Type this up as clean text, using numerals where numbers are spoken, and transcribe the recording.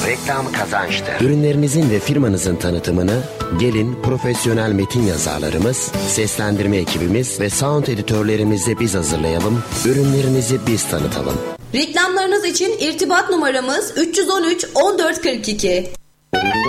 reklam kazançtır. Ürünlerinizin ve firmanızın tanıtımını gelin profesyonel metin yazarlarımız, seslendirme ekibimiz ve sound editörlerimizle biz hazırlayalım. Ürünlerinizi biz tanıtalım. Reklamlarınız için irtibat numaramız 313 1442.